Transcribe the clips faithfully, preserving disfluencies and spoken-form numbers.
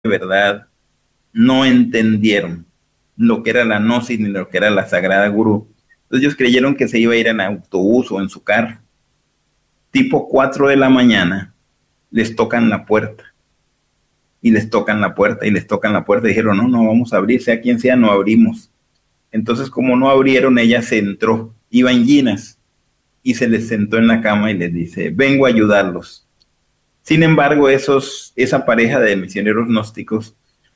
verdad no entendieron lo que era la gnosis ni lo que era la Sagrada Gurú. Entonces ellos creyeron que se iba a ir en autobús o en su carro. Tipo cuatro de la mañana les tocan la puerta y les tocan la puerta y les tocan la puerta y dijeron, no, no vamos a abrir, sea quien sea, no abrimos. Entonces, como no abrieron, ella se entró, iba en ginas y se les sentó en la cama y les dice, vengo a ayudarlos. Sin embargo, esos, esa pareja de misioneros gnósticos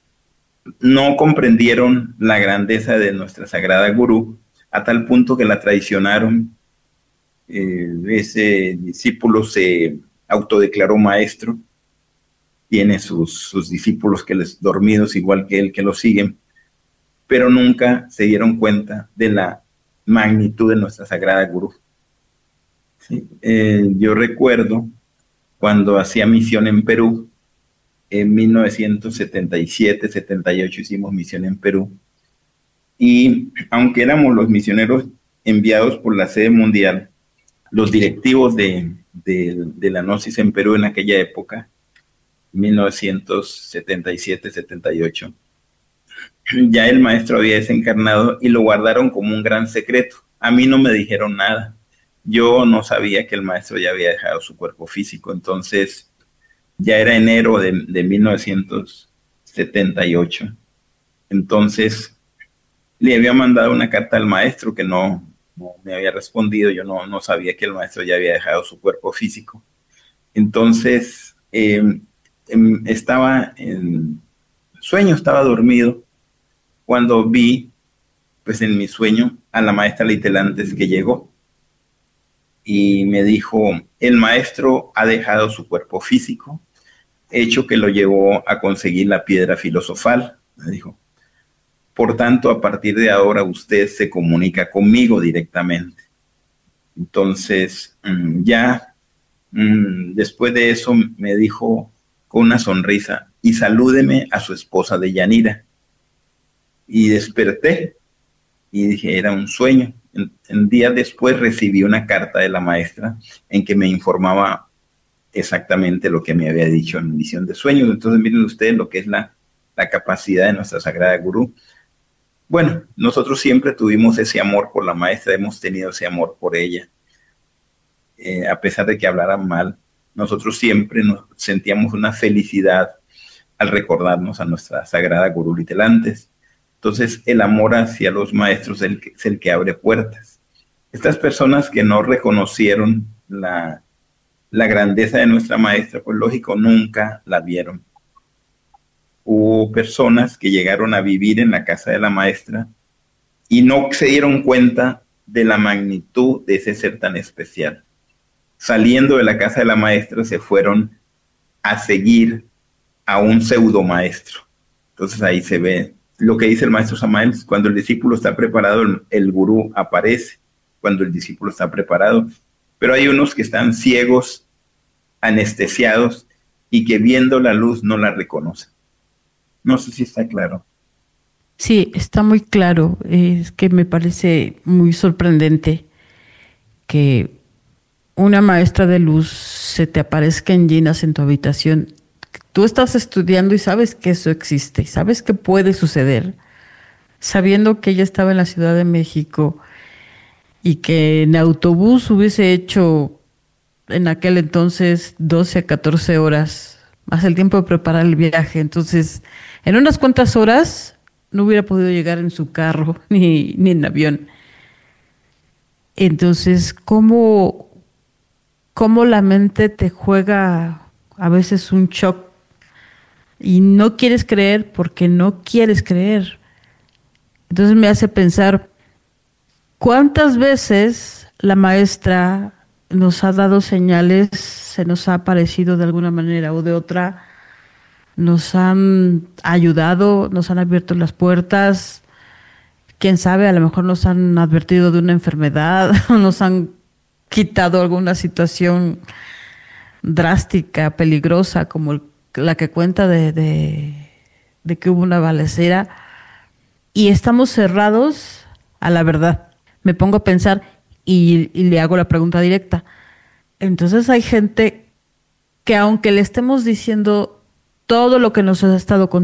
no comprendieron la grandeza de nuestra Sagrada Gurú a tal punto que la traicionaron. Eh, ese discípulo se autodeclaró maestro, tiene sus, sus discípulos que les dormidos igual que él que lo siguen, pero nunca se dieron cuenta de la magnitud de nuestra Sagrada Gurú. ¿Sí? Eh, yo recuerdo cuando hacía misión en Perú, en mil novecientos setenta y siete, setenta y ocho hicimos misión en Perú, y aunque éramos los misioneros enviados por la sede mundial, los directivos de, de, de la Gnosis en Perú en aquella época, mil novecientos setenta y siete, setenta y ocho, ya el maestro había desencarnado y lo guardaron como un gran secreto. A mí no me dijeron nada. Yo no sabía que el maestro ya había dejado su cuerpo físico. Entonces, ya era enero de, de mil novecientos setenta y ocho. Entonces, le había mandado una carta al maestro que no, no me había respondido. Yo no, no sabía que el maestro ya había dejado su cuerpo físico. Entonces, eh, estaba en sueño, estaba dormido, cuando vi, pues en mi sueño, a la maestra Litelantes que llegó y me dijo, el maestro ha dejado su cuerpo físico, hecho que lo llevó a conseguir la piedra filosofal, me dijo. Por tanto, a partir de ahora usted se comunica conmigo directamente. Entonces, ya después de eso me dijo con una sonrisa, y salúdeme a su esposa de Yanira. Y desperté y dije, era un sueño. En, en días después recibí una carta de la maestra en que me informaba exactamente lo que me había dicho en Visión de Sueños. Entonces miren ustedes lo que es la, la capacidad de nuestra Sagrada Gurú. Bueno, nosotros siempre tuvimos ese amor por la maestra, hemos tenido ese amor por ella. Eh, a pesar de que hablaran mal, nosotros siempre nos sentíamos una felicidad al recordarnos a nuestra Sagrada Gurú Litelantes. Entonces, el amor hacia los maestros es el, que, es el que abre puertas. Estas personas que no reconocieron la, la grandeza de nuestra maestra, pues lógico, nunca la vieron. Hubo personas que llegaron a vivir en la casa de la maestra y no se dieron cuenta de la magnitud de ese ser tan especial. Saliendo de la casa de la maestra, se fueron a seguir a un pseudo maestro. Entonces ahí se ve lo que dice el maestro Samael, cuando el discípulo está preparado, el, el gurú aparece, cuando el discípulo está preparado, pero hay unos que están ciegos, anestesiados, y que viendo la luz no la reconocen. No sé si está claro. Sí, está muy claro. Es que me parece muy sorprendente que una maestra de luz se te aparezca en ginas en tu habitación. Tú estás estudiando y sabes que eso existe, y sabes que puede suceder, sabiendo que ella estaba en la Ciudad de México y que en autobús hubiese hecho en aquel entonces doce a catorce horas, más el tiempo de preparar el viaje. Entonces, en unas cuantas horas no hubiera podido llegar en su carro ni, ni en avión. Entonces, ¿cómo, cómo la mente te juega a veces un shock? Y no quieres creer porque no quieres creer. Entonces me hace pensar, ¿cuántas veces la maestra nos ha dado señales, se nos ha aparecido de alguna manera o de otra, nos han ayudado, nos han abierto las puertas? Quién sabe, a lo mejor nos han advertido de una enfermedad, nos han quitado alguna situación drástica, peligrosa, como el la que cuenta de, de, de que hubo una balacera, y estamos cerrados a la verdad. Me pongo a pensar y, y le hago la pregunta directa. Entonces hay gente que aunque le estemos diciendo todo lo que nos has estado contando.